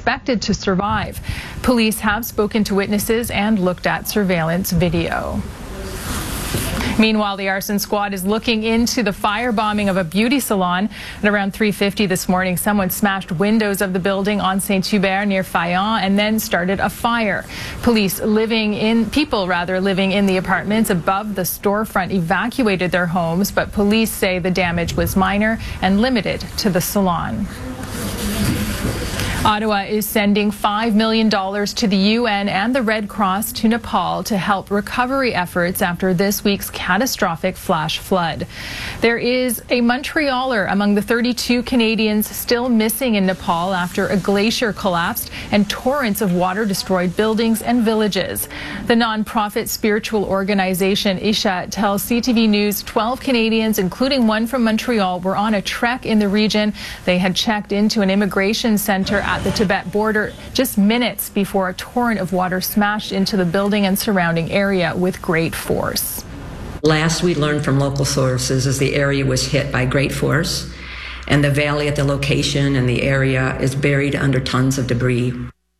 expected to survive. Police have spoken to witnesses and looked at surveillance video. Meanwhile, the arson squad is looking into the firebombing of a beauty salon. At around 3:50 this morning, someone smashed windows of the building on Saint-Hubert near Fayan and then started a fire. People living in the apartments above the storefront evacuated their homes, but police say the damage was minor and limited to the salon. Ottawa is sending $5 million to the UN and the Red Cross to Nepal to help recovery efforts after this week's catastrophic flash flood. There is a Montrealer among the 32 Canadians still missing in Nepal after a glacier collapsed and torrents of water destroyed buildings and villages. The non-profit spiritual organization Isha tells CTV News 12 Canadians, including one from Montreal, were on a trek in the region. They had checked into an immigration center at the Tibet border just minutes before a torrent of water smashed into the building and surrounding area with great force. Last we learned from local sources is the area was hit by great force, and the valley at the location and the area is buried under tons of debris.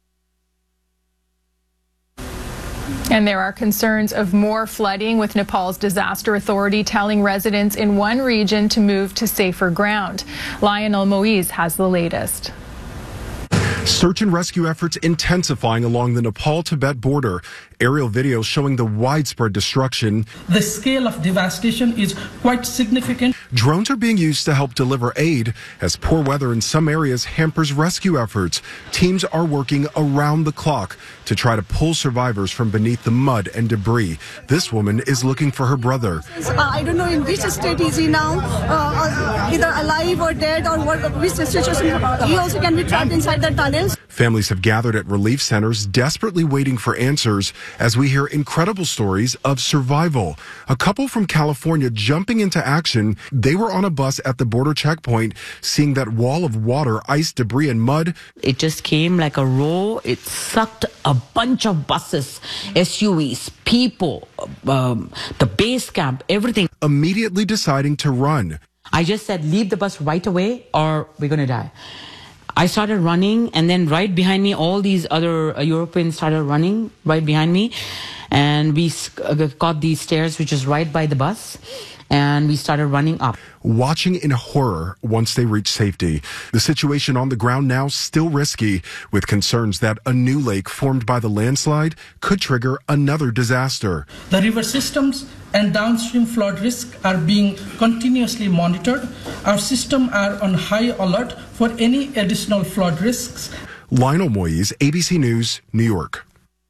And there are concerns of more flooding, with Nepal's disaster authority telling residents in one region to move to safer ground. Lionel Moise has the latest. Search and rescue efforts intensifying along the Nepal-Tibet border. Aerial videos showing the widespread destruction. The scale of devastation is quite significant. Drones are being used to help deliver aid as poor weather in some areas hampers rescue efforts. Teams are working around the clock to try to pull survivors from beneath the mud and debris. This woman is looking for her brother. I don't know in which state is he now, either alive or dead, or which situation. He also can be trapped inside the tunnels. Families have gathered at relief centers, desperately waiting for answers as we hear incredible stories of survival. A couple from California jumping into action. They were on a bus at the border checkpoint, seeing that wall of water, ice, debris, and mud. It just came like a row. It sucked a bunch of buses, SUVs, people, the base camp, everything. Immediately deciding to run. I just said, leave the bus right away or we're going to die. I started running, and then right behind me, all these other Europeans started running right behind me. And we got these stairs, which is right by the bus, and we started running up. Watching in horror once they reach safety. The situation on the ground now still risky, with concerns that a new lake formed by the landslide could trigger another disaster. The river systems and downstream flood risk are being continuously monitored. Our system are on high alert for any additional flood risks. Lionel Moise, ABC News, New York.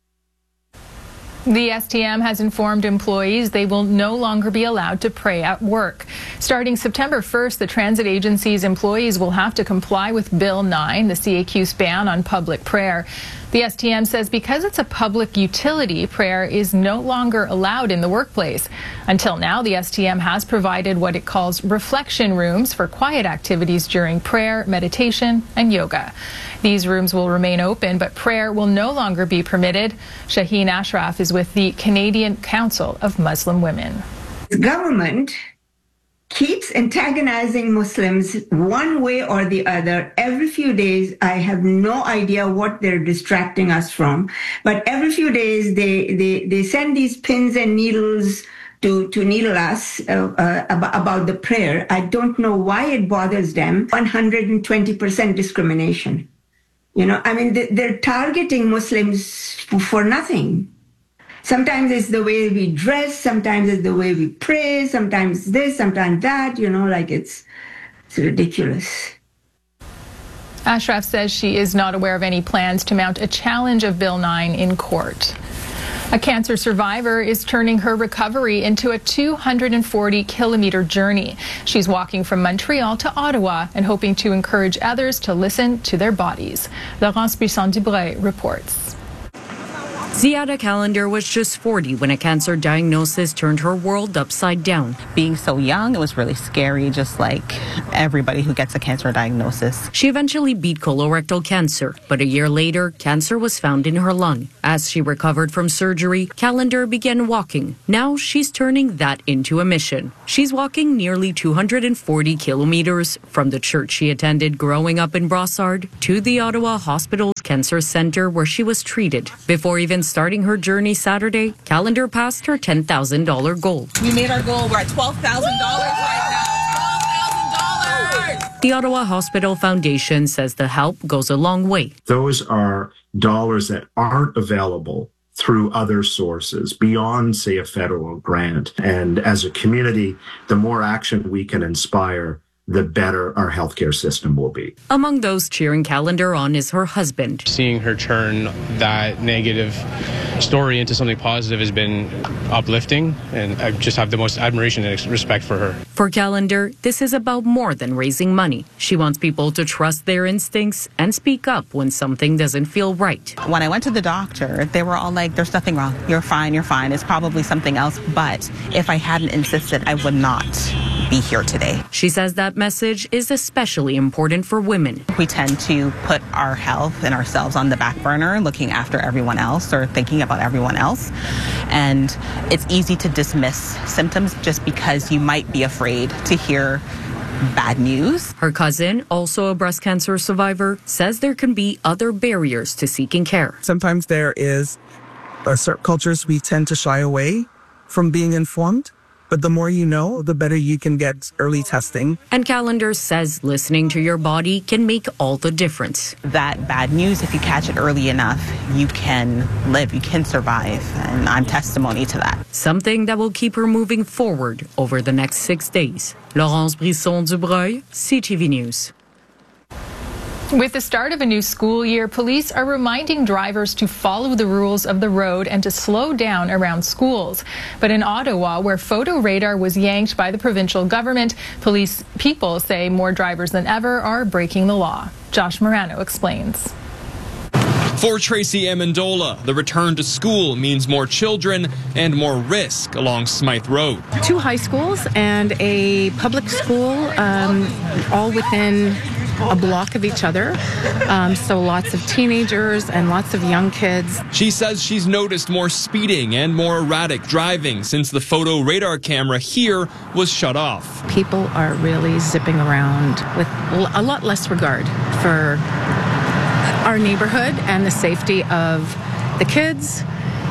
The STM has informed employees they will no longer be allowed to pray at work. Starting September 1st, the transit agency's employees will have to comply with Bill 9, the CAQ's ban on public prayer. The STM says because it's a public utility, prayer is no longer allowed in the workplace. Until now, the STM has provided what it calls reflection rooms for quiet activities during prayer, meditation, and yoga. These rooms will remain open, but prayer will no longer be permitted. Shaheen Ashraf is with the Canadian Council of Muslim Women. The government keeps antagonizing Muslims one way or the other. Every few days, I have no idea what they're distracting us from, but every few days they send these pins and needles to needle us about the prayer. I don't know why it bothers them. 120% discrimination. You know, I mean, they're targeting Muslims for nothing. Sometimes it's the way we dress, sometimes it's the way we pray, sometimes this, sometimes that, you know, like it's ridiculous. Ashraf says she is not aware of any plans to mount a challenge of Bill 9 in court. A cancer survivor is turning her recovery into a 240-kilometer journey. She's walking from Montreal to Ottawa and hoping to encourage others to listen to their bodies. Laurence Buisson-Dubreuil reports. Ziada Calendar was just 40 when a cancer diagnosis turned her world upside down. Being so young, it was really scary, just like everybody who gets a cancer diagnosis. She eventually beat colorectal cancer, but a year later, cancer was found in her lung. As she recovered from surgery, Calendar began walking. Now she's turning that into a mission. She's walking nearly 240 kilometers from the church she attended growing up in Brossard to the Ottawa Hospital's breast cancer center where she was treated. Before even starting her journey Saturday, Callender passed her $10,000 goal. We made our goal. We're at $12,000 right now. The Ottawa Hospital Foundation says the help goes a long way. Those are dollars that aren't available through other sources beyond, say, a federal grant. And as a community, the more action we can inspire, the better our healthcare system will be. Among those cheering Callender on is her husband. Seeing her turn that negative story into something positive has been uplifting, and I just have the most admiration and respect for her. For Callender, this is about more than raising money. She wants people to trust their instincts and speak up when something doesn't feel right. When I went to the doctor, they were all like, there's nothing wrong. You're fine. It's probably something else. But if I hadn't insisted, I would not be here today. She says that message is especially important for women. We tend to put our health and ourselves on the back burner, looking after everyone else or thinking about everyone else. And it's easy to dismiss symptoms just because you might be afraid to hear bad news. Her cousin, also a breast cancer survivor, says there can be other barriers to seeking care. Sometimes there is certain cultures we tend to shy away from being informed. But the more you know, the better you can get early testing. And Callender says listening to your body can make all the difference. That bad news, if you catch it early enough, you can live, you can survive. And I'm testimony to that. Something that will keep her moving forward over the next 6 days. Laurence Brisson-Dubreuil, CTV News. With the start of a new school year, police are reminding drivers to follow the rules of the road and to slow down around schools. But in Ottawa, where photo radar was yanked by the provincial government, people say more drivers than ever are breaking the law. Josh Morano explains. For Tracy Amendola, the return to school means more children and more risk along Smythe Road. 2 high schools and a public school, all within a block of each other, so lots of teenagers and lots of young kids. She says she's noticed more speeding and more erratic driving since the photo radar camera here was shut off. People are really zipping around with a lot less regard for our neighborhood and the safety of the kids,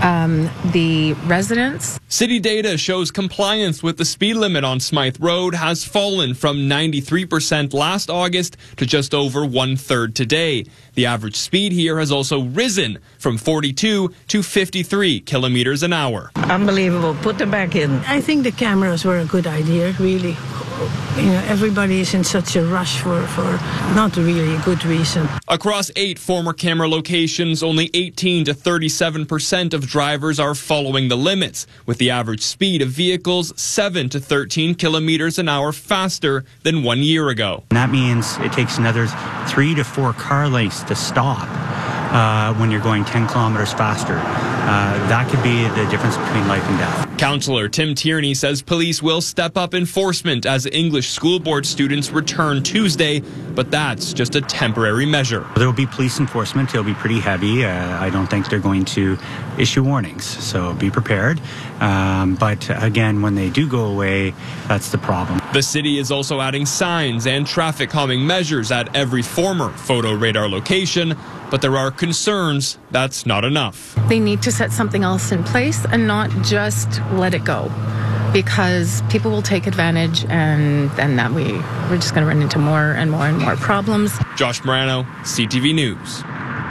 the residents. City data shows compliance with the speed limit on Smythe Road has fallen from 93% last August to just over 1/3 today. The average speed here has also risen from 42 to 53 kilometers an hour. Unbelievable. Put them back in. I think the cameras were a good idea, really. You know, everybody is in such a rush for not really a good reason. Across 8 former camera locations, only 18 to 37% of drivers are following the limits, with the average speed of vehicles 7 to 13 kilometers an hour faster than 1 year ago. And that means it takes another 3 to 4 car lengths to stop when you're going 10 kilometers faster. That could be the difference between life and death. Councillor Tim Tierney says police will step up enforcement as English school board students return Tuesday, but that's just a temporary measure. There will be police enforcement. It'll be pretty heavy. I don't think they're going to issue warnings, so be prepared. But again, when they do go away, that's the problem. The city is also adding signs and traffic calming measures at every former photo radar location, but there are concerns that's not enough. They need to set something else in place and not just let it go, because people will take advantage, and then we're just going to run into more and more and more problems. Josh Morano, CTV News.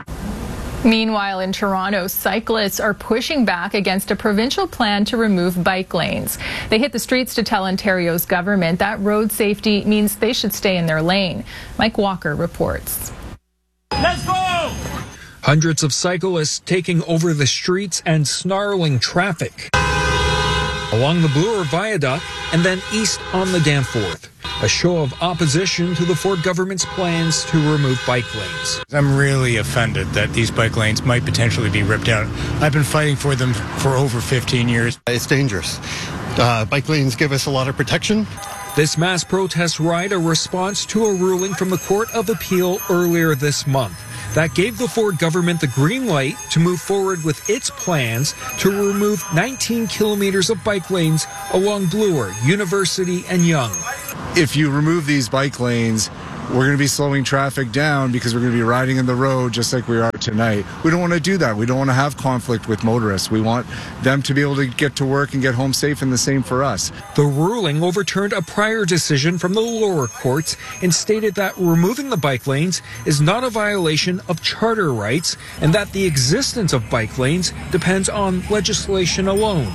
Meanwhile, in Toronto, cyclists are pushing back against a provincial plan to remove bike lanes. They hit the streets to tell Ontario's government that road safety means they should stay in their lane. Mike Walker reports. Let's go! Hundreds of cyclists taking over the streets and snarling traffic along the Bloor Viaduct and then east on the Danforth. A show of opposition to the Ford government's plans to remove bike lanes. I'm really offended that these bike lanes might potentially be ripped out. I've been fighting for them for over 15 years. It's dangerous. Bike lanes give us a lot of protection. This mass protest ride a response to a ruling from the Court of Appeal earlier this month that gave the Ford government the green light to move forward with its plans to remove 19 kilometers of bike lanes along Bloor, University, and Yonge. If you remove these bike lanes, we're going to be slowing traffic down because we're going to be riding in the road just like we are tonight. We don't want to do that. We don't want to have conflict with motorists. We want them to be able to get to work and get home safe, and the same for us. The ruling overturned a prior decision from the lower courts and stated that removing the bike lanes is not a violation of charter rights and that the existence of bike lanes depends on legislation alone.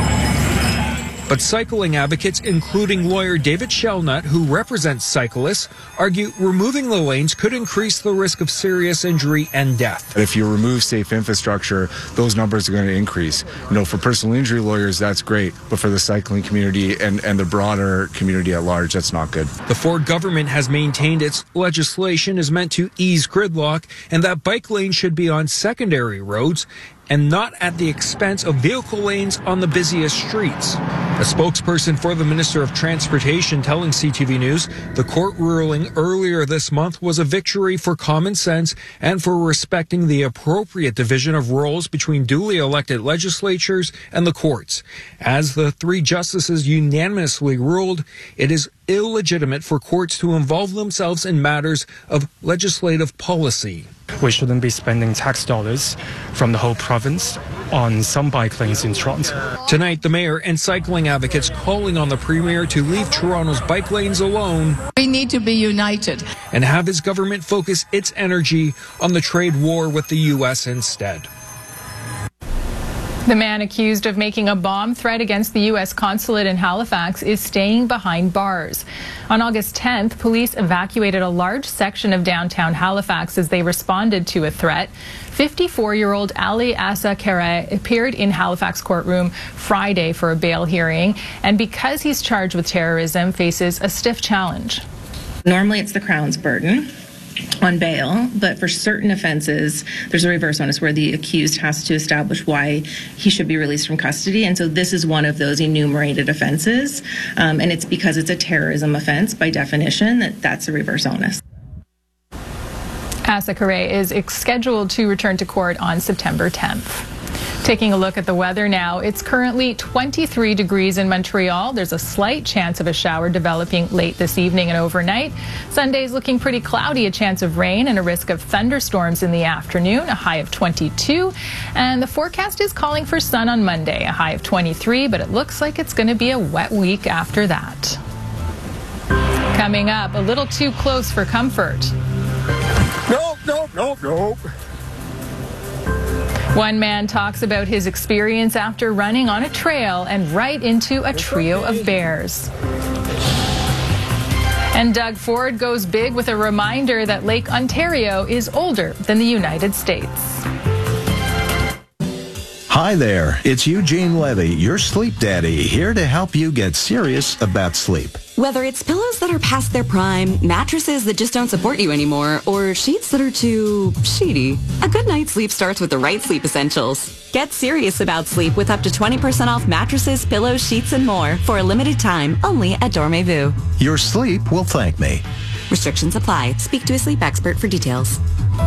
But cycling advocates, including lawyer David Shelnut, who represents cyclists, argue removing the lanes could increase the risk of serious injury and death. If you remove safe infrastructure, those numbers are going to increase. For personal injury lawyers, that's great. But for the cycling community and the broader community at large, that's not good. The Ford government has maintained its legislation is meant to ease gridlock and that bike lanes should be on secondary roads and not at the expense of vehicle lanes on the busiest streets. A spokesperson for the Minister of Transportation telling CTV News the court ruling earlier this month was a victory for common sense and for respecting the appropriate division of roles between duly elected legislatures and the courts. As the three justices unanimously ruled, it is illegitimate for courts to involve themselves in matters of legislative policy. We shouldn't be spending tax dollars from the whole province on some bike lanes in Toronto. Tonight, the mayor and cycling advocates calling on the premier to leave Toronto's bike lanes alone. We need to be united. And have his government focus its energy on the trade war with the U.S. instead. The man accused of making a bomb threat against the U.S. consulate in Halifax is staying behind bars. On August 10th, police evacuated a large section of downtown Halifax as they responded to a threat. 54-year-old Ali Asa Kare appeared in Halifax courtroom Friday for a bail hearing, and because he's charged with terrorism, faces a stiff challenge. Normally, it's the Crown's burden on bail, but for certain offenses, there's a reverse onus where the accused has to establish why he should be released from custody. And so this is one of those enumerated offenses. And it's because it's a terrorism offense by definition that's a reverse onus. Asa Kare is scheduled to return to court on September 10th. Taking a look at the weather now, it's currently 23 degrees in Montreal. There's a slight chance of a shower developing late this evening and overnight. Sunday's looking pretty cloudy, a chance of rain and a risk of thunderstorms in the afternoon, a high of 22. And the forecast is calling for sun on Monday, a high of 23, but it looks like it's going to be a wet week after that. Coming up, a little too close for comfort. Nope. One man talks about his experience after running on a trail and right into a trio of bears. And Doug Ford goes big with a reminder that Lake Ontario is older than the United States. Hi there, it's Eugene Levy, your sleep daddy, here to help you get serious about sleep. Whether it's pillows that are past their prime, mattresses that just don't support you anymore, or sheets that are too sheety, a good night's sleep starts with the right sleep essentials. Get serious about sleep with up to 20% off mattresses, pillows, sheets, and more for a limited time only at Dormez-vous. Your sleep will thank me. Restrictions apply. Speak to a sleep expert for details.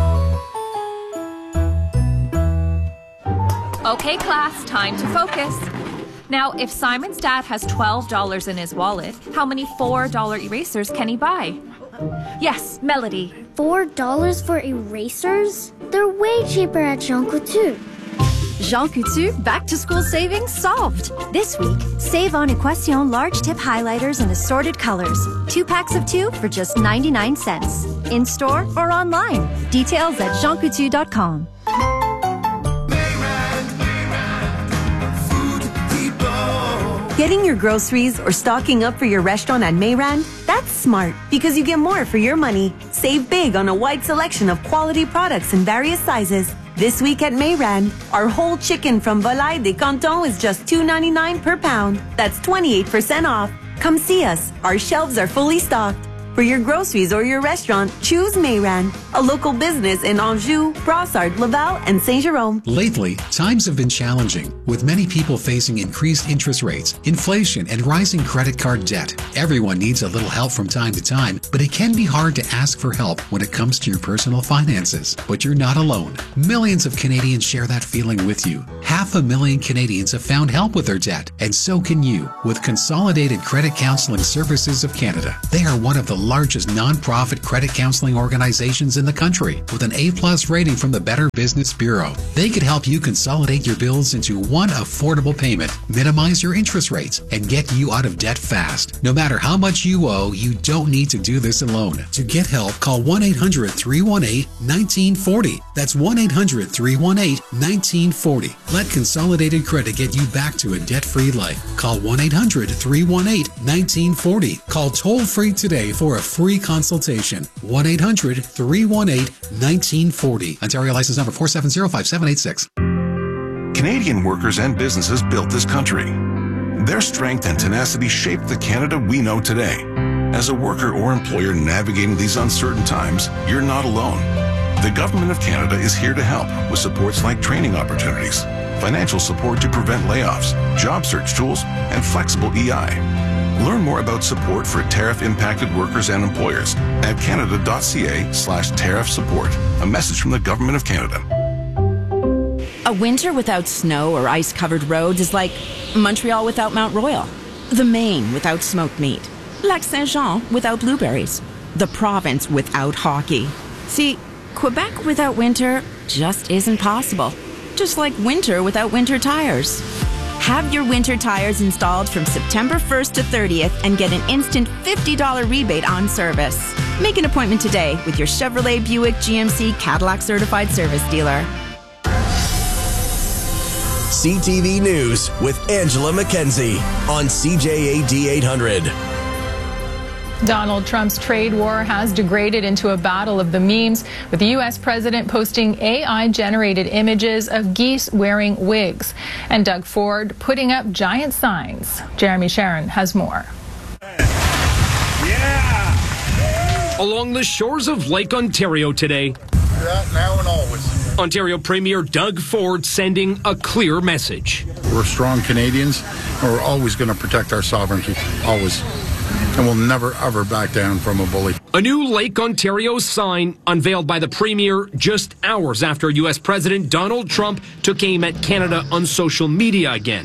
Okay, class, time to focus. Now, if Simon's dad has $12 in his wallet, how many $4 erasers can he buy? Yes, Melody. $4 for erasers? They're way cheaper at Jean Coutu. Jean Coutu back-to-school savings solved. This week, save on Equation large tip highlighters in assorted colors. 2 packs of 2 for just 99 cents. In-store or online. Details at jeancoutu.com. Getting your groceries or stocking up for your restaurant at Mayran? That's smart because you get more for your money. Save big on a wide selection of quality products in various sizes. This week at Mayran, our whole chicken from Volaille des Cantons is just $2.99 per pound. That's 28% off. Come see us. Our shelves are fully stocked. For your groceries or your restaurant, choose Mayran, a local business in Anjou, Brossard, Laval, and Saint-Jérôme. Lately, times have been challenging, with many people facing increased interest rates, inflation, and rising credit card debt. Everyone needs a little help from time to time, but it can be hard to ask for help when it comes to your personal finances. But you're not alone. Millions of Canadians share that feeling with you. Have 500,000 Canadians have found help with their debt, and so can you with Consolidated Credit Counseling Services of Canada. They are one of the largest non-profit credit counseling organizations in the country with an A+ rating from the Better Business Bureau. They could help you consolidate your bills into one affordable payment, minimize your interest rates, and get you out of debt fast. No matter how much you owe, you don't need to do this alone. To get help, call 1-800-318-1940. That's 1-800-318-1940. Let Consolidated Credit get you back to a debt-free life. Call 1-800-318-1940. Call toll-free today for a free consultation. 1-800-318-1940. Ontario license number 4705786. Canadian workers and businesses built this country. Their strength and tenacity shaped the Canada we know today. As a worker or employer navigating these uncertain times, you're not alone. The Government of Canada is here to help with supports like training opportunities, financial support to prevent layoffs, job search tools, and flexible EI. Learn more about support for tariff-impacted workers and employers at canada.ca/tariff support. A message from the Government of Canada. A winter without snow or ice-covered roads is like Montreal without Mount Royal, the Maine without smoked meat, Lac Saint-Jean without blueberries, the province without hockey. See, Quebec without winter just isn't possible. Just like winter without winter tires. Have your winter tires installed from September 1st to 30th and get an instant $50 rebate on service. Make an appointment today with your Chevrolet, Buick, GMC, Cadillac certified service dealer. CTV News with Angela Mackenzie on CJAD 800. Donald Trump's trade war has degraded into a battle of the memes, with the U.S. president posting AI-generated images of geese wearing wigs, and Doug Ford putting up giant signs. Jeremy Sharon has more. Along the shores of Lake Ontario today, now and always. Ontario Premier Doug Ford sending a clear message. We're strong Canadians, and we're always going to protect our sovereignty. Always. And we'll never, ever back down from a bully. A new Lake Ontario sign unveiled by the Premier just hours after U.S. President Donald Trump took aim at Canada on social media again.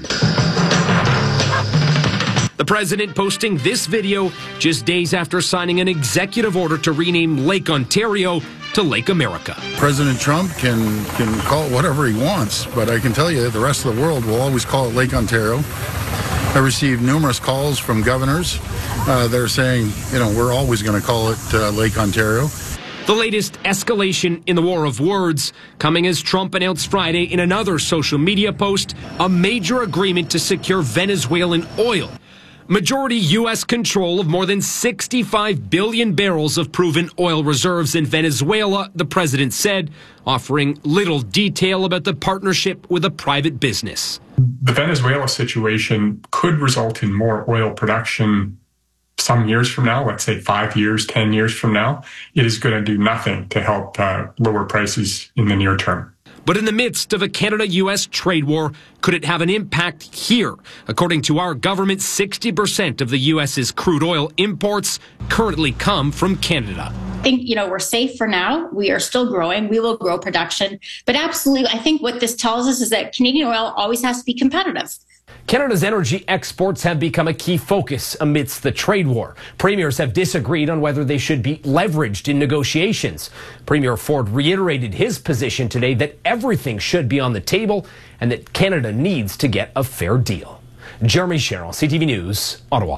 The president posting this video just days after signing an executive order to rename Lake Ontario to Lake America. President Trump can call it whatever he wants, but I can tell you the rest of the world will always call it Lake Ontario. I received numerous calls from governors. They're saying, we're always going to call it Lake Ontario. The latest escalation in the war of words coming as Trump announced Friday in another social media post a major agreement to secure Venezuelan oil. Majority U.S. control of more than 65 billion barrels of proven oil reserves in Venezuela, the president said, offering little detail about the partnership with a private business. The Venezuela situation could result in more oil production some years from now, let's say 5 years, 10 years from now. It is going to do nothing to help lower prices in the near term. But in the midst of a Canada-U.S. trade war, could it have an impact here? According to our government, 60% of the U.S.'s crude oil imports currently come from Canada. I think, we're safe for now. We are still growing. We will grow production. But absolutely, I think what this tells us is that Canadian oil always has to be competitive. Canada's energy exports have become a key focus amidst the trade war. Premiers have disagreed on whether they should be leveraged in negotiations. Premier Ford reiterated his position today that everything should be on the table and that Canada needs to get a fair deal. Jeremy Sherrill, CTV News, Ottawa.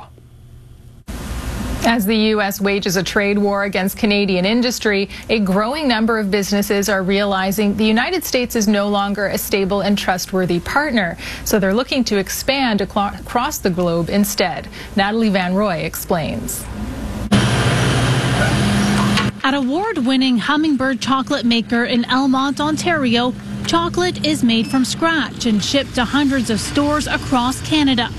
As the U.S. wages a trade war against Canadian industry, a growing number of businesses are realizing the United States is no longer a stable and trustworthy partner, so they're looking to expand across the globe instead. Natalie Van Roy explains. At award-winning Hummingbird chocolate maker in Elmont, Ontario, chocolate is made from scratch and shipped to hundreds of stores across Canada.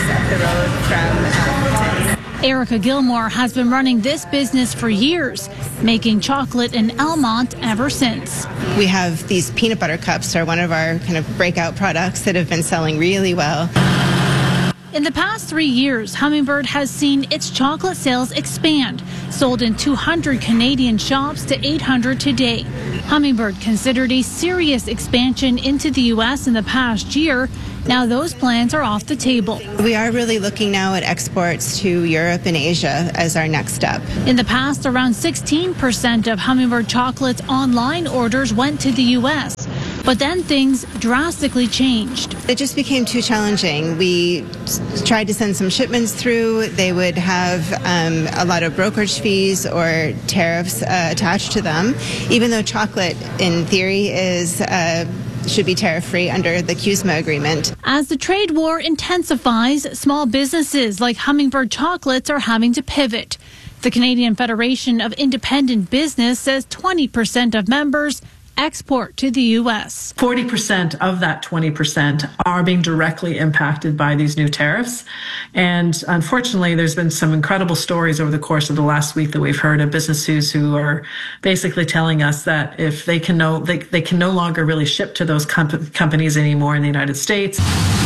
Erica Gilmore has been running this business for years, making chocolate in Elmont ever since. We have these peanut butter cups are one of our kind of breakout products that have been selling really well. In the past 3 years, Hummingbird has seen its chocolate sales expand, sold in 200 Canadian shops to 800 today. Hummingbird considered a serious expansion into the U.S. in the past year. Now those plans are off the table. We are really looking now at exports to Europe and Asia as our next step. In the past, around 16% of Hummingbird chocolate's online orders went to the U.S., but then things drastically changed. It just became too challenging. We tried to send some shipments through. They would have a lot of brokerage fees or tariffs attached to them, even though chocolate, in theory, should be tariff-free under the CUSMA agreement. As the trade war intensifies, small businesses like Hummingbird Chocolates are having to pivot. The Canadian Federation of Independent Business says 20% of members export to the U.S. 40% of that 20% are being directly impacted by these new tariffs. And unfortunately, there's been some incredible stories over the course of the last week that we've heard of businesses who are basically telling us that if they can no longer really ship to those companies anymore in the United States.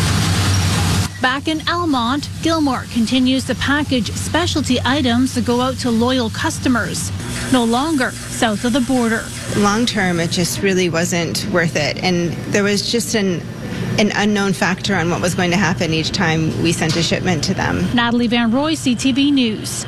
Back in Almont, Gilmore continues to package specialty items that go out to loyal customers, no longer south of the border. Long term, it just really wasn't worth it. And there was just an unknown factor on what was going to happen each time we sent a shipment to them. Natalie Van Roy, CTV News.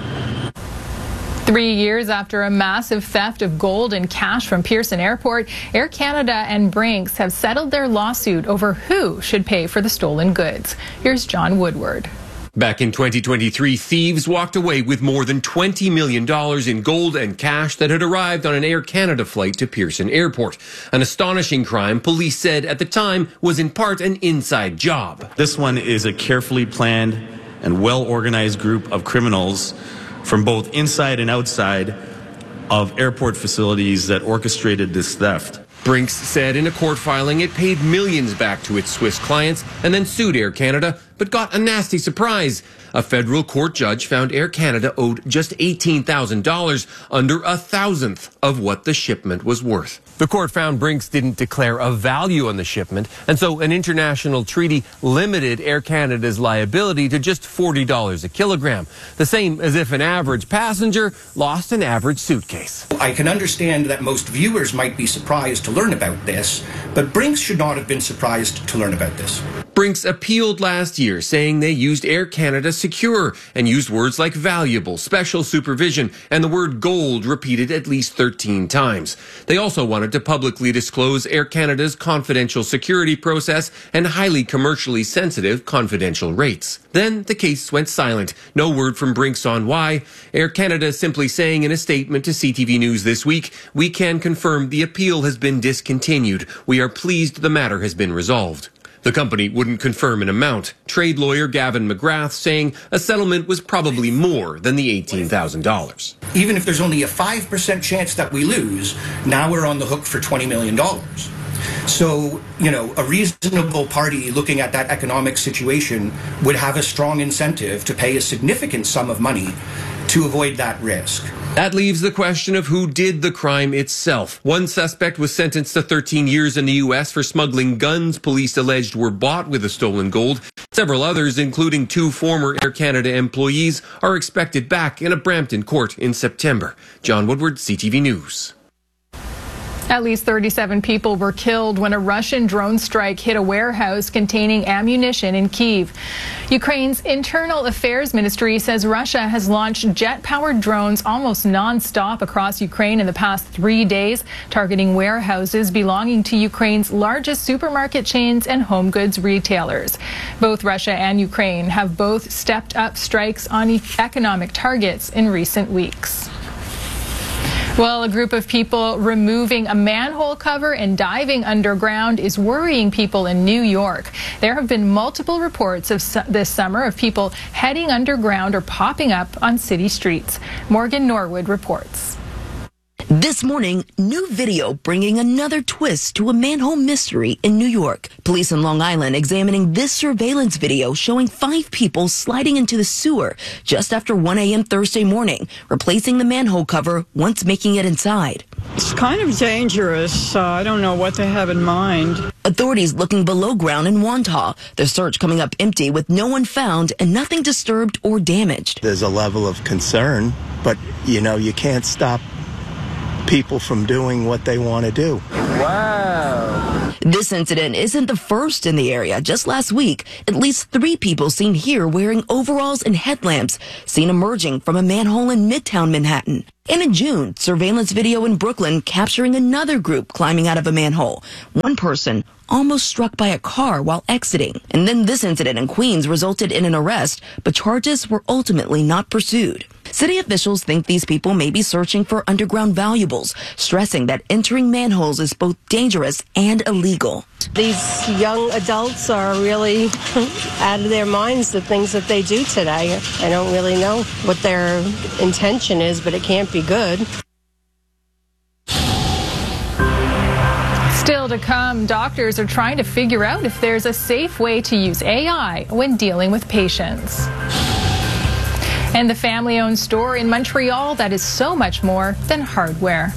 3 years after a massive theft of gold and cash from Pearson Airport, Air Canada and Brinks have settled their lawsuit over who should pay for the stolen goods. Here's John Woodward. Back in 2023, thieves walked away with more than $20 million in gold and cash that had arrived on an Air Canada flight to Pearson Airport. An astonishing crime police said at the time was in part an inside job. This one is a carefully planned and well-organized group of criminals from both inside and outside of airport facilities that orchestrated this theft. Brinks said in a court filing it paid millions back to its Swiss clients and then sued Air Canada, but got a nasty surprise. A federal court judge found Air Canada owed just $18,000, under 1,000th of what the shipment was worth. The court found Brinks didn't declare a value on the shipment, and so an international treaty limited Air Canada's liability to just $40 a kilogram, the same as if an average passenger lost an average suitcase. I can understand that most viewers might be surprised to learn about this, but Brinks should not have been surprised to learn about this. Brinks appealed last year, saying they used Air Canada Secure and used words like valuable, special supervision, and the word gold repeated at least 13 times. They also wanted to publicly disclose Air Canada's confidential security process and highly commercially sensitive confidential rates. Then the case went silent. No word from Brinks on why. Air Canada simply saying in a statement to CTV News this week, "We can confirm the appeal has been discontinued. We are pleased the matter has been resolved." The company wouldn't confirm an amount. Trade lawyer Gavin McGrath saying a settlement was probably more than the $18,000. Even if there's only a 5% chance that we lose, now we're on the hook for $20 million. So, a reasonable party looking at that economic situation would have a strong incentive to pay a significant sum of money to avoid that risk. That leaves the question of who did the crime itself. One suspect was sentenced to 13 years in the U.S. for smuggling guns police alleged were bought with the stolen gold. Several others, including 2 former Air Canada employees, are expected back in a Brampton court in September. John Woodward, CTV News. At least 37 people were killed when a Russian drone strike hit a warehouse containing ammunition in Kyiv. Ukraine's Internal Affairs Ministry says Russia has launched jet-powered drones almost non-stop across Ukraine in the past 3 days, targeting warehouses belonging to Ukraine's largest supermarket chains and home goods retailers. Both Russia and Ukraine have both stepped up strikes on economic targets in recent weeks. Well, a group of people removing a manhole cover and diving underground is worrying people in New York. There have been multiple reports of this summer of people heading underground or popping up on city streets. Morgan Norwood reports. This morning, new video bringing another twist to a manhole mystery in New York. Police in Long Island examining this surveillance video showing 5 people sliding into the sewer just after 1 a.m. Thursday morning, replacing the manhole cover once making it inside. It's kind of dangerous. I don't know what they have in mind. Authorities looking below ground in Wantagh. Their search coming up empty with no one found and nothing disturbed or damaged. There's a level of concern, but you can't stop people from doing what they want to do. Wow. This incident isn't the first in the area. Just last week, at least 3 people seen here wearing overalls and headlamps seen emerging from a manhole in Midtown Manhattan. And in June, surveillance video in Brooklyn capturing another group climbing out of a manhole. One person almost struck by a car while exiting. And then this incident in Queens resulted in an arrest, but charges were ultimately not pursued. City officials think these people may be searching for underground valuables, stressing that entering manholes is both dangerous and illegal. These young adults are really out of their minds, the things that they do today. I don't really know what their intention is, but it can't be good. Still to come, doctors are trying to figure out if there's a safe way to use AI when dealing with patients. And the family-owned store in Montreal that is so much more than hardware.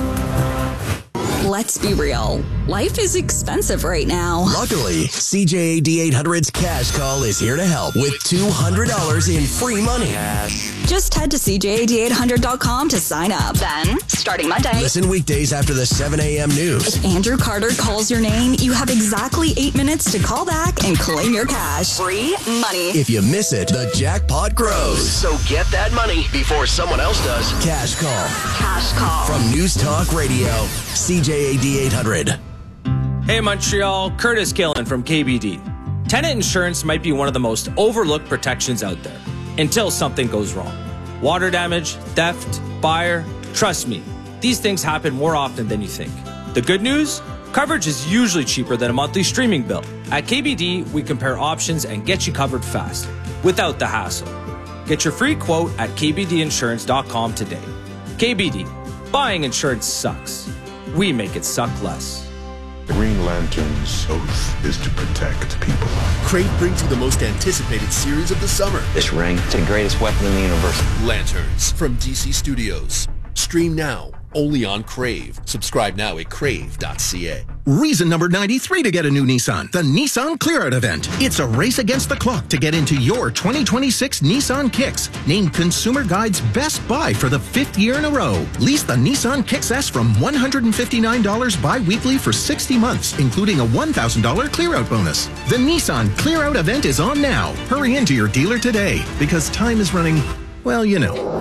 Let's be real. Life is expensive right now. Luckily, CJAD 800's Cash Call is here to help with $200 in free money. Just head to CJAD800.com to sign up. Then, starting Monday, listen weekdays after the 7 a.m. news. If Andrew Carter calls your name, you have exactly 8 minutes to call back and claim your cash. Free money. If you miss it, the jackpot grows. So get that money before someone else does. Cash Call. Cash Call. From News Talk Radio, CJAD 800. Hey Montreal, Curtis Gillen from KBD. Tenant insurance might be one of the most overlooked protections out there until something goes wrong. Water damage, theft, fire. Trust me, these things happen more often than you think. The good news? Coverage is usually cheaper than a monthly streaming bill. At KBD, we compare options and get you covered fast, without the hassle. Get your free quote at kbdinsurance.com today. KBD, buying insurance sucks. We make it suck less. Green Lantern's oath is to protect people. Crave brings you the most anticipated series of the summer. This ring is the greatest weapon in the universe. Lanterns from DC Studios. Stream now, only on Crave. Subscribe now at crave.ca. Reason number 93 to get a new Nissan, the Nissan Clear Out event. It's a race against the clock to get into your 2026 Nissan Kicks, named Consumer Guide's best buy for the 5th year in a row. Lease the Nissan Kicks S from $159 bi-weekly for 60 months, including a $1,000 Clear Out bonus. The Nissan Clear Out event is on now. Hurry into your dealer today, because time is running, well, you know.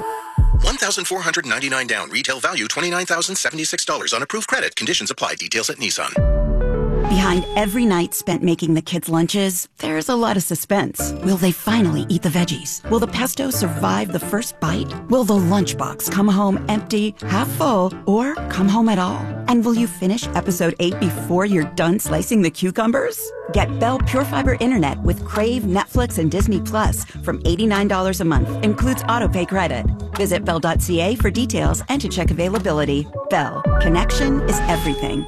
$1,499 down. Retail value $29,076 on approved credit. Conditions apply. Details at Nissan. Behind every night spent making the kids' lunches, there's a lot of suspense. Will they finally eat the veggies? Will the pesto survive the first bite? Will the lunchbox come home empty, half full, or come home at all? And will you finish episode 8 before you're done slicing the cucumbers? Get Bell Pure Fiber Internet with Crave, Netflix, and Disney Plus from $89 a month. Includes autopay credit. Visit Bell.ca for details and to check availability. Bell. Connection is everything.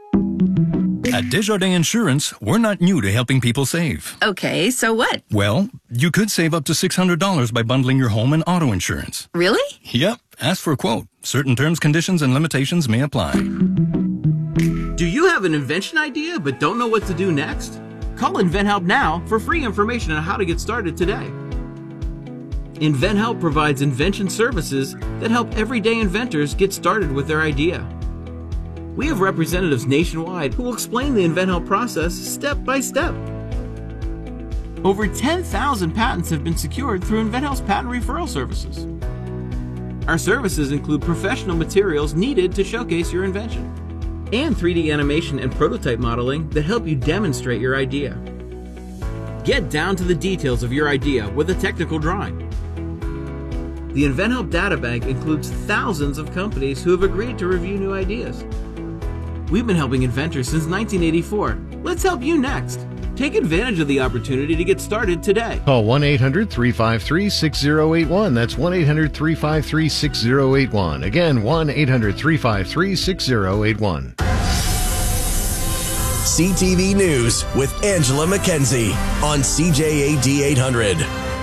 At Desjardins Insurance, we're not new to helping people save. Okay, so what? Well, you could save up to $600 by bundling your home and auto insurance. Really? Yep. Ask for a quote. Certain terms, conditions, and limitations may apply. Do you have an invention idea but don't know what to do next? Call InventHelp now for free information on how to get started today. InventHelp provides invention services that help everyday inventors get started with their idea. We have representatives nationwide who will explain the InventHelp process step by step. Over 10,000 patents have been secured through InventHelp's patent referral services. Our services include professional materials needed to showcase your invention, and 3D animation and prototype modeling that help you demonstrate your idea. Get down to the details of your idea with a technical drawing. The InventHelp Data Bank includes thousands of companies who have agreed to review new ideas. We've been helping inventors since 1984. Let's help you next. Take advantage of the opportunity to get started today. Call 1-800-353-6081. That's 1-800-353-6081. Again, 1-800-353-6081. CTV News with Angela McKenzie on CJAD 800.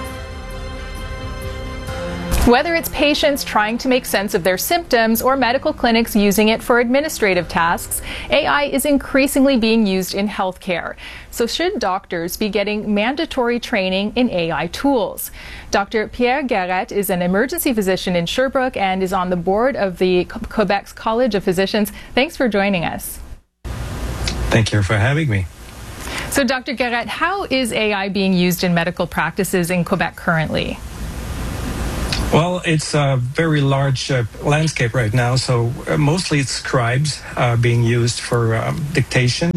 Whether it's patients trying to make sense of their symptoms or medical clinics using it for administrative tasks, AI is increasingly being used in healthcare. So should doctors be getting mandatory training in AI tools? Dr. Pierre Garrett is an emergency physician in Sherbrooke and is on the board of the Quebec's College of Physicians. Thanks for joining us. Thank you for having me. So Dr. Garrett, how is AI being used in medical practices in Quebec currently? Well, it's a very large landscape right now, so mostly it's scribes being used for dictation,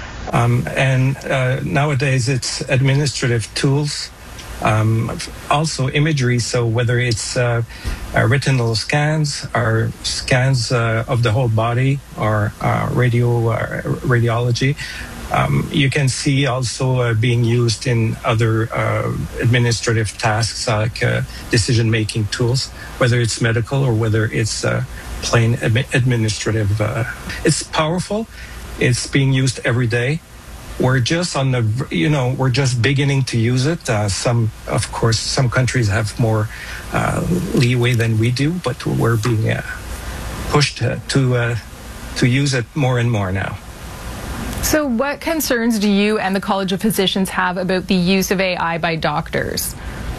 and nowadays it's administrative tools, also imagery, so whether it's retinal scans or scans of the whole body or radiology. You can see also being used in other administrative tasks like decision-making tools, whether it's medical or whether it's plain administrative. It's powerful. It's being used every day. We're just on the, we're just beginning to use it. Some countries have more leeway than we do, but we're being pushed to use it more and more now. So what concerns do you and the College of Physicians have about the use of AI by doctors?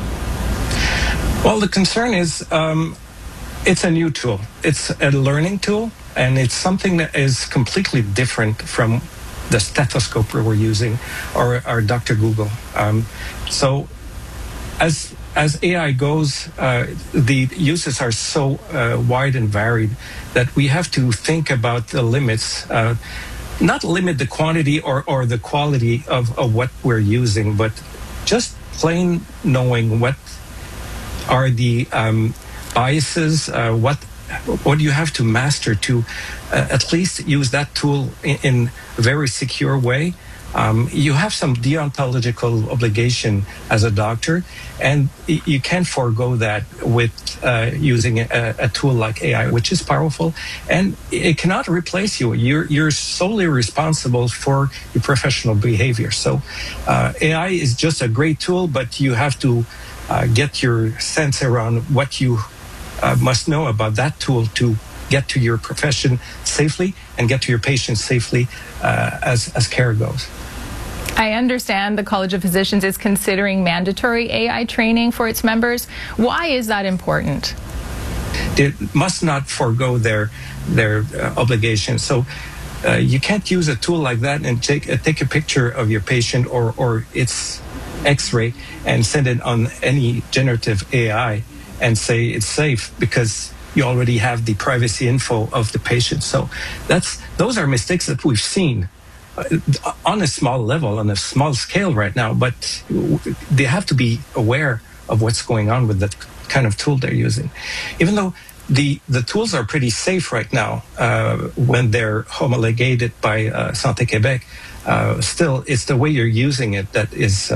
Well, the concern is it's a new tool. It's a learning tool, and it's something that is completely different from the stethoscope we're using or Dr. Google. So as AI goes, the uses are so wide and varied that we have to think about the limits, not limit the quantity or the quality of what we're using, but just plain knowing what are the biases, what you have to master to at least use that tool in a very secure way. You have some deontological obligation as a doctor, and you can't forego that with using a tool like AI, which is powerful, and it cannot replace you. You're solely responsible for your professional behavior. So AI is just a great tool, but you have to get your sense around what you must know about that tool to get to your profession safely and get to your patients safely as care goes. I understand the College of Physicians is considering mandatory AI training for its members. Why is that important? They must not forego their obligations. So you can't use a tool like that and take a picture of your patient or its X-ray and send it on any generative AI and say it's safe because you already have the privacy info of the patient. So those are mistakes that we've seen on a small level, on a small scale right now, but they have to be aware of what's going on with that kind of tool they're using. Even though the tools are pretty safe right now when they're homologated by Santé Québec, still it's the way you're using it that is,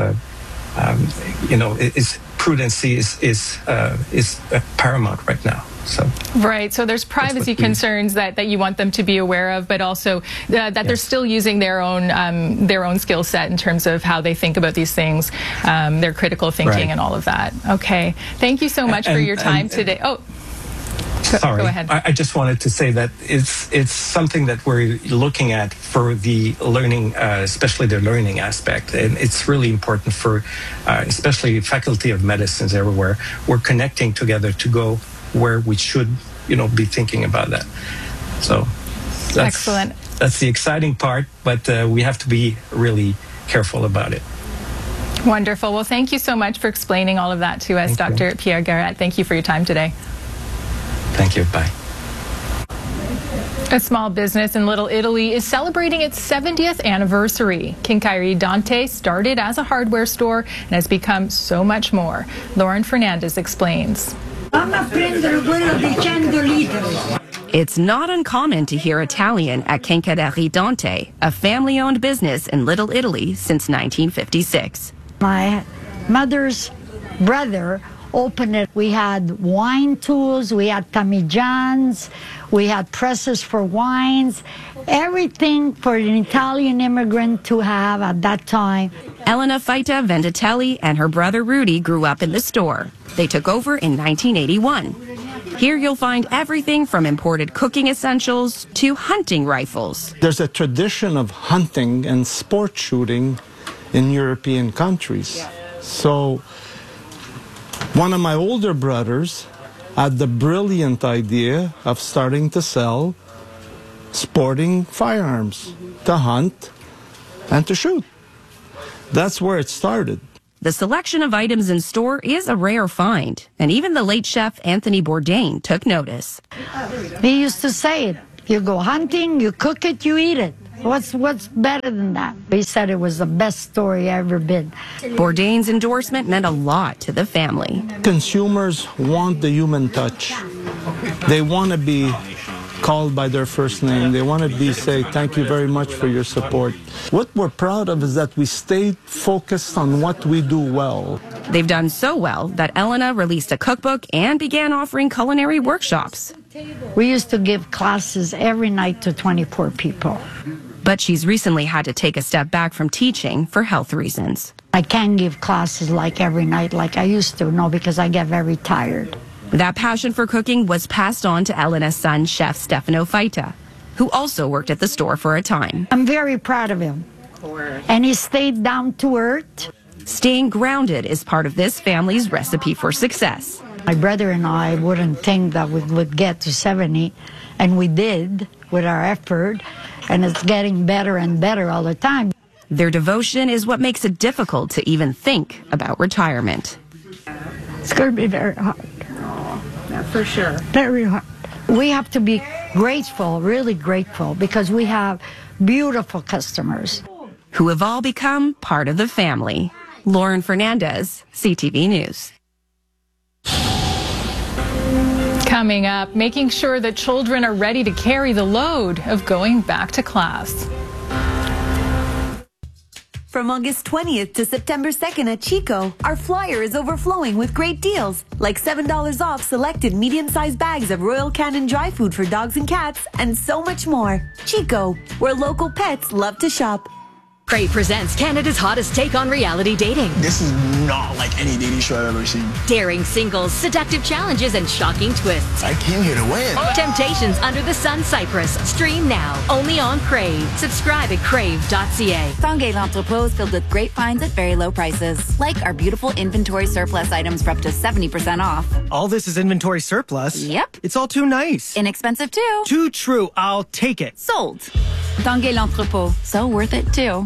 prudency is paramount right now. So. Right. So there's privacy concerns that you want them to be aware of, but also that they're still using their own skill set in terms of how they think about these things, their critical thinking and all of that. Okay. Thank you so much for your time today. Sorry. Go ahead. I just wanted to say that it's something that we're looking at for the learning, especially the learning aspect. And it's really important for especially faculty of medicines everywhere. We're connecting together to go where we should, be thinking about that. So excellent. That's the exciting part, but we have to be really careful about it. Wonderful. Well, thank you so much for explaining all of that to us, Dr. Pierre Garrett. Thank you for your time today. Thank you. Bye. A small business in Little Italy is celebrating its 70th anniversary. Quincaillerie Dante started as a hardware store and has become so much more. Lauren Fernandez explains. It's not uncommon to hear Italian at Quincaillerie Dante, a family-owned business in Little Italy since 1956. My mother's brother opened it. We had wine tools, we had tamijans, we had presses for wines, everything for an Italian immigrant to have at that time. Elena Faita Venditelli and her brother Rudy grew up in the store. They took over in 1981. Here you'll find everything from imported cooking essentials to hunting rifles. There's a tradition of hunting and sport shooting in European countries. So one of my older brothers had the brilliant idea of starting to sell sporting firearms to hunt and to shoot. That's where it started. The selection of items in store is a rare find, and even the late chef Anthony Bourdain took notice. He used to say it, you go hunting, you cook it, you eat it. What's better than that? He said it was the best story ever been. Bourdain's endorsement meant a lot to the family. Consumers want the human touch. They want to be called by their first name. They want to say, thank you very much for your support. What we're proud of is that we stayed focused on what we do well. They've done so well that Elena released a cookbook and began offering culinary workshops. We used to give classes every night to 24 people. But she's recently had to take a step back from teaching for health reasons. I can't give classes like every night like I used to, no, because I get very tired. That passion for cooking was passed on to Elena's son, Chef Stefano Faita, who also worked at the store for a time. I'm very proud of him. And he stayed down to earth. Staying grounded is part of this family's recipe for success. My brother and I wouldn't think that we would get to 70, and we did with our effort, and it's getting better and better all the time. Their devotion is what makes it difficult to even think about retirement. It's going to be very hard. Yeah, for sure. Very hard. We have to be grateful, really grateful, because we have beautiful customers. Who have all become part of the family. Lauren Fernandez, CTV News. Coming up, making sure that children are ready to carry the load of going back to class. From August 20th to September 2nd at Chico, our flyer is overflowing with great deals, like $7 off selected medium-sized bags of Royal Canin dry food for dogs and cats, and so much more. Chico, where local pets love to shop. Crave presents Canada's hottest take on reality dating. This is not like any dating show I've ever seen. Daring singles, seductive challenges, and shocking twists. I came here to win. Temptations Under the Sun Cyprus. Stream now, only on Crave. Subscribe at crave.ca. Tanguay L'Entrepôt is filled with great finds at very low prices. Like our beautiful inventory surplus items for up to 70% off. All this is inventory surplus? Yep. It's all too nice. Inexpensive too. Too true. I'll take it. Sold. Tanguay L'Entrepôt. So worth it too.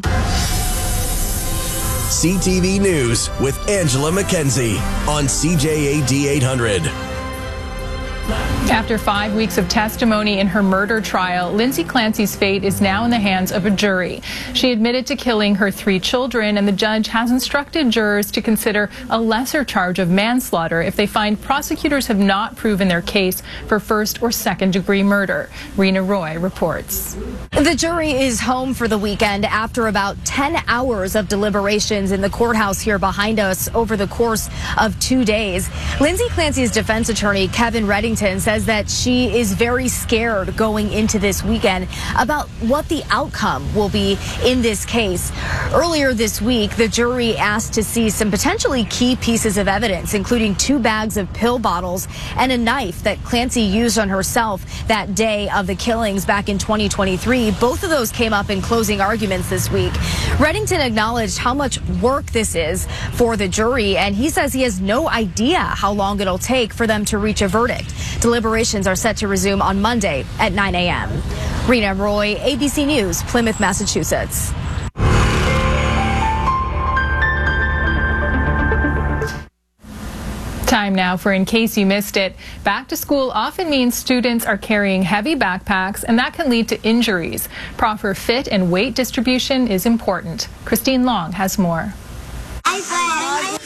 CTV News with Angela McKenzie on CJAD 800. After 5 weeks of testimony in her murder trial, Lindsay Clancy's fate is now in the hands of a jury. She admitted to killing her 3 children, and the judge has instructed jurors to consider a lesser charge of manslaughter if they find prosecutors have not proven their case for first or second degree murder. Rena Roy reports. The jury is home for the weekend after about 10 hours of deliberations in the courthouse here behind us over the course of 2 days. Lindsay Clancy's defense attorney, Kevin Reddington, says that she is very scared going into this weekend about what the outcome will be in this case. Earlier this week, the jury asked to see some potentially key pieces of evidence, including 2 bags of pill bottles and a knife that Clancy used on herself that day of the killings back in 2023. Both of those came up in closing arguments this week. Reddington acknowledged how much work this is for the jury, and he says he has no idea how long it'll take for them to reach a verdict. Deliberations are set to resume on Monday at 9 a.m. Rena Roy, ABC News, Plymouth, Massachusetts. Time now for In Case You Missed It. Back to school often means students are carrying heavy backpacks, and that can lead to injuries. Proper fit and weight distribution is important. Christine Long has more.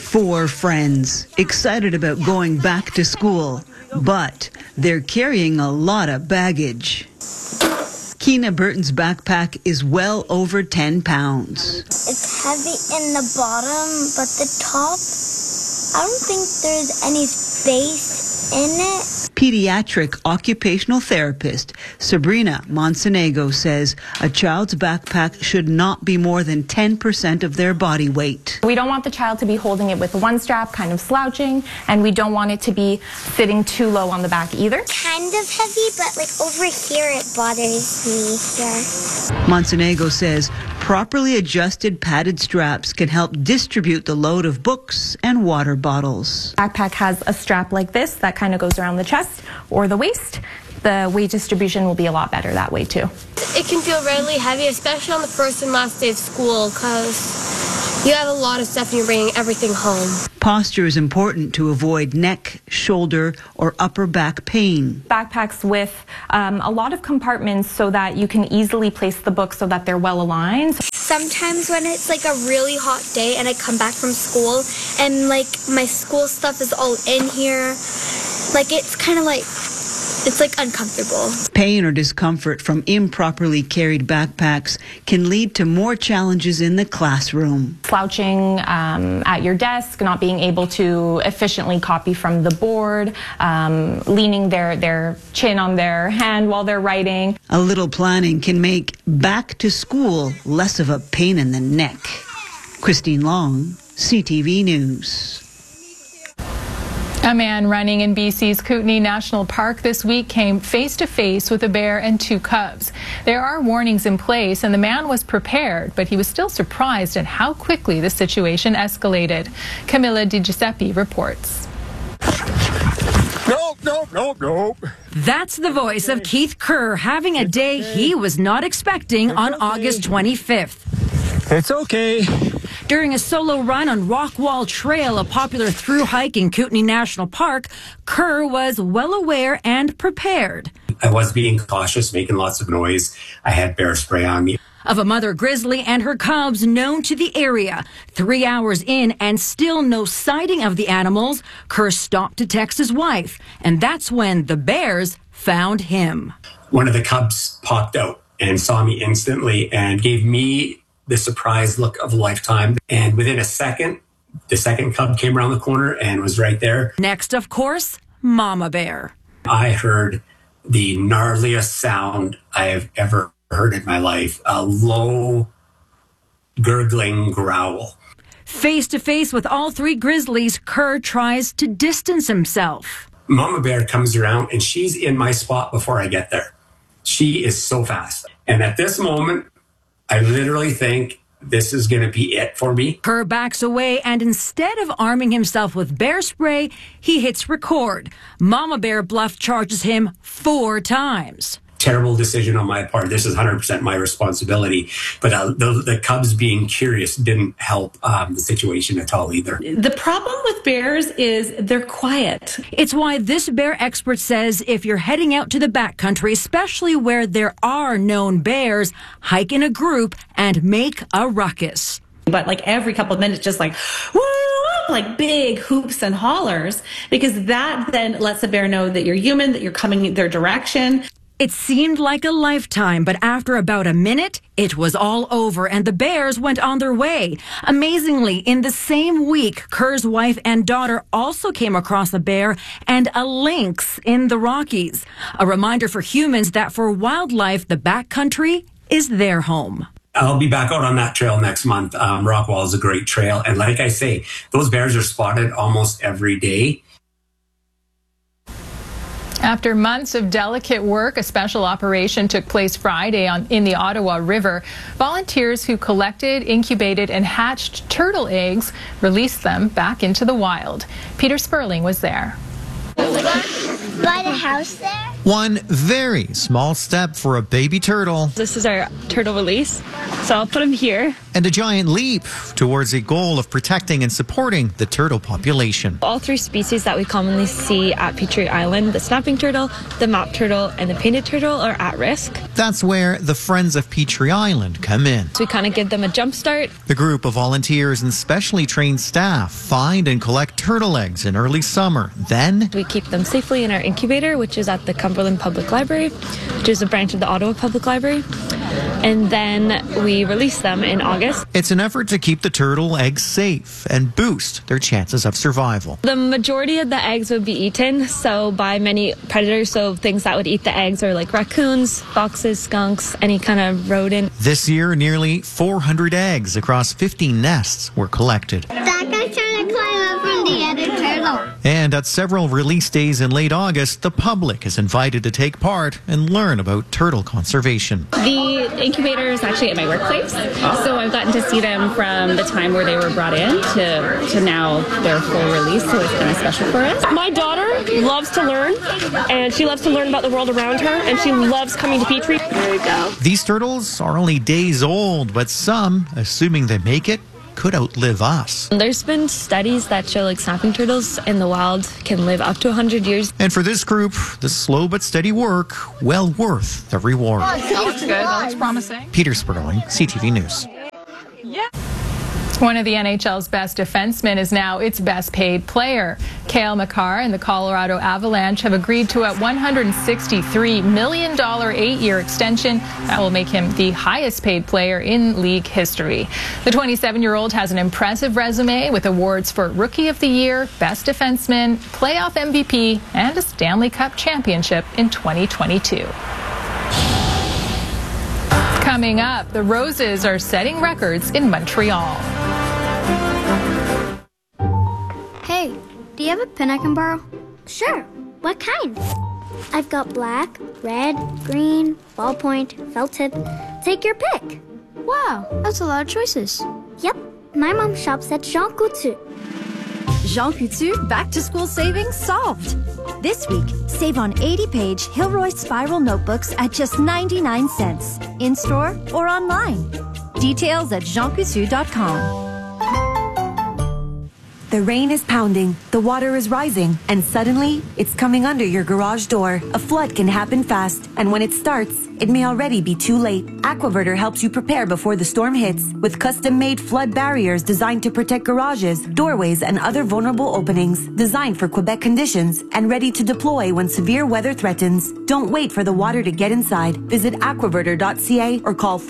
4 friends, excited about going back to school, but they're carrying a lot of baggage. Keena Burton's backpack is well over 10 pounds. It's heavy in the bottom, but the top, I don't think there's any space in it. Pediatric occupational therapist Sabrina Monsenego says a child's backpack should not be more than 10% of their body weight. We don't want the child to be holding it with one strap, kind of slouching, and we don't want it to be sitting too low on the back either. Kind of heavy, but like over here it bothers me here. Monsenego says properly adjusted padded straps can help distribute the load of books and water bottles. Backpack has a strap like this that kind of goes around the chest or the waist. The weight distribution will be a lot better that way too. It can feel really heavy, especially on the first and last day of school, because you have a lot of stuff and you're bringing everything home. Posture is important to avoid neck, shoulder, or upper back pain. Backpacks with a lot of compartments so that you can easily place the books so that they're well aligned. Sometimes when it's like a really hot day and I come back from school and like my school stuff is all in here, like it's kind of like, it's like uncomfortable. Pain or discomfort from improperly carried backpacks can lead to more challenges in the classroom. Slouching at your desk, not being able to efficiently copy from the board, leaning their chin on their hand while they're writing. A little planning can make back to school less of a pain in the neck. Christine Long, CTV News. A man running in BC's Kootenay National Park this week came face-to-face with a bear and 2 cubs. There are warnings in place, and the man was prepared, but he was still surprised at how quickly the situation escalated. Camilla Di Giuseppe reports. Nope. That's the voice of Keith Kerr having a day he was not expecting on August 25th. It's okay. During a solo run on Rockwall Trail, a popular through hike in Kootenay National Park, Kerr was well aware and prepared. I was being cautious, making lots of noise. I had bear spray on me. Of a mother grizzly and her cubs known to the area. 3 hours in and still no sighting of the animals, Kerr stopped to text his wife. And that's when the bears found him. One of the cubs popped out and saw me instantly and gave me the surprise look of a lifetime. And within a second, the second cub came around the corner and was right there. Next, of course, Mama Bear. I heard the gnarliest sound I have ever heard in my life. A low, gurgling growl. Face to face with all 3 grizzlies, Kerr tries to distance himself. Mama Bear comes around and she's in my spot before I get there. She is so fast. And at this moment, I literally think this is going to be it for me. Kerr backs away, and instead of arming himself with bear spray, he hits record. Mama Bear bluff charges him 4 times. Terrible decision on my part. This is 100% my responsibility. But the cubs being curious didn't help the situation at all either. The problem with bears is they're quiet. It's why this bear expert says if you're heading out to the backcountry, especially where there are known bears, hike in a group and make a ruckus. But like every couple of minutes, just like, woo, like big hoops and hollers, because that then lets the bear know that you're human, that you're coming their direction. It seemed like a lifetime, but after about a minute, it was all over and the bears went on their way. Amazingly, in the same week, Kerr's wife and daughter also came across a bear and a lynx in the Rockies. A reminder for humans that for wildlife, the backcountry is their home. I'll be back out on that trail next month. Rockwall is a great trail. And like I say, those bears are spotted almost every day. After months of delicate work, a special operation took place Friday in the Ottawa River. Volunteers who collected, incubated, and hatched turtle eggs released them back into the wild. Peter Sperling was there. By the house there? One very small step for a baby turtle. This is our turtle release. So I'll put him here. and a giant leap towards a goal of protecting and supporting the turtle population. All three species that we commonly see at Petrie Island, the snapping turtle, the map turtle, and the painted turtle, are at risk. That's where the Friends of Petrie Island come in. So we kind of give them a jump start. The group of volunteers and specially trained staff find and collect turtle eggs in early summer. Then we keep them safely in our incubator, which is at the Cumberland Public Library, which is a branch of the Ottawa Public Library. And then we release them in August. It's an effort to keep the turtle eggs safe and boost their chances of survival. The majority of the eggs would be eaten, so by many predators, so things that would eat the eggs are like raccoons, foxes, skunks, any kind of rodent. This year, nearly 400 eggs across 50 nests were collected. That guy's trying to climb up from the other turtle. And at several release days in late August, the public is invited to take part and learn about turtle conservation. The incubator is actually at my workplace, so I've gotten to see them from the time where they were brought in to now their full release, so it's kind of special for us. My daughter loves to learn, and she loves to learn about the world around her, and she loves coming to Petrie. There you go. These turtles are only days old, but some, assuming they make it, could outlive us. There's been studies that show like snapping turtles in the wild can live up to 100 years. And for this group, the slow but steady work, well worth the reward. That looks good. That looks promising. Peter Sperling, CTV News. Yeah. One of the NHL's best defensemen is now its best paid player. Cale Makar and the Colorado Avalanche have agreed to a $163 million 8-year extension that will make him the highest paid player in league history. The 27-year-old has an impressive resume with awards for Rookie of the Year, Best Defenseman, Playoff MVP, and a Stanley Cup championship in 2022. Coming up, the Roses are setting records in Montreal. Hey, do you have a pen I can borrow? Sure. What kind? I've got black, red, green, ballpoint, felt tip. Take your pick. Wow, that's a lot of choices. Yep, my mom shops at Jean Coutu. Jean Coutu back-to-school savings solved. This week, save on 80-page Hilroy Spiral notebooks at just 99 cents, in-store or online. Details at jeancoutu.com. The rain is pounding, the water is rising, and suddenly, it's coming under your garage door. A flood can happen fast, and when it starts, it may already be too late. Aquaverter helps you prepare before the storm hits with custom-made flood barriers designed to protect garages, doorways, and other vulnerable openings, designed for Quebec conditions and ready to deploy when severe weather threatens. Don't wait for the water to get inside. Visit aquaverter.ca or call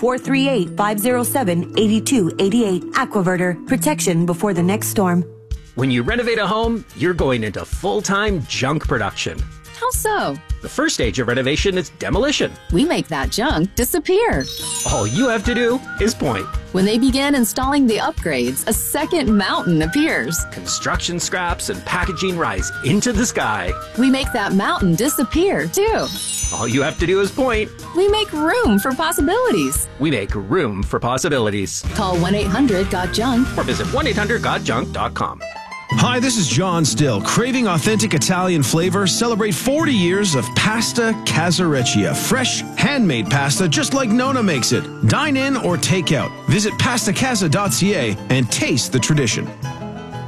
438-507-8288. Aquaverter, protection before the next storm. When you renovate a home, you're going into full-time junk production. How so? The first stage of renovation is demolition. We make that junk disappear. All you have to do is point. When they begin installing the upgrades, a second mountain appears. Construction scraps and packaging rise into the sky. We make that mountain disappear, too. All you have to do is point. We make room for possibilities. We make room for possibilities. Call 1-800-GOT-JUNK or visit 1-800-GOT-JUNK.com. Hi, this is John Still. Craving authentic Italian flavor? Celebrate 40 years of Pasta Casareccia. Fresh, handmade pasta just like Nona makes it. Dine in or take out. Visit pastacasa.ca and taste the tradition.